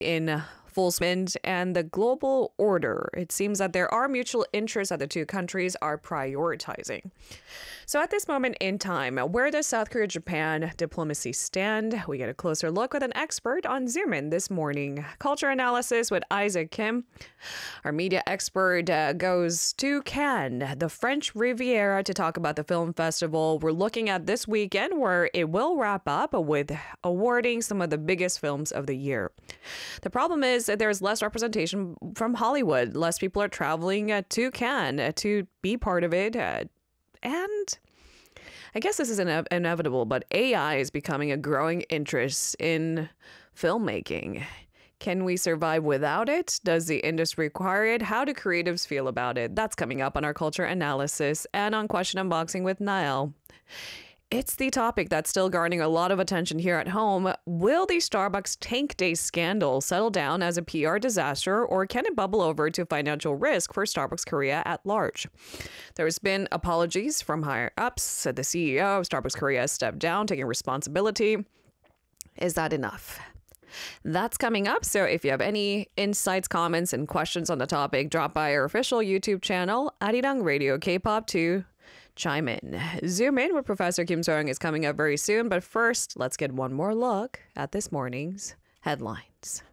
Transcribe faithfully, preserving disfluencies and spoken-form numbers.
in full swing, and the global order. It seems that there are mutual interests that the two countries are prioritizing. So at this moment in time, where does South Korea-Japan diplomacy stand? We get a closer look with an expert on Zoom In this morning. Culture analysis with Isaac Kim. Our media expert uh, goes to Cannes, the French Riviera, to talk about the film festival we're looking at this weekend, where it will wrap up with awarding some of the biggest films of the year. The problem is that there's less representation from Hollywood. Less people are traveling uh, to Cannes uh, to be part of it. Uh, and I guess this is ine- inevitable, but A I is becoming a growing interest in filmmaking. Can we survive without it? Does the industry require it? How do creatives feel about it? That's coming up on our culture analysis and on Question Unboxing with Niall. It's the topic that's still garnering a lot of attention here at home. Will the Starbucks Tank Day scandal settle down as a P R disaster, or can it bubble over to financial risk for Starbucks Korea at large? There's been apologies from higher ups. The C E O of Starbucks Korea has stepped down, taking responsibility. Is that enough? That's coming up. So if you have any insights, comments, and questions on the topic, drop by our official YouTube channel, Arirang Radio K-pop, to chime in. Zoom In with Professor Kim So-young is coming up very soon. But first, let's get one more look at this morning's headlines.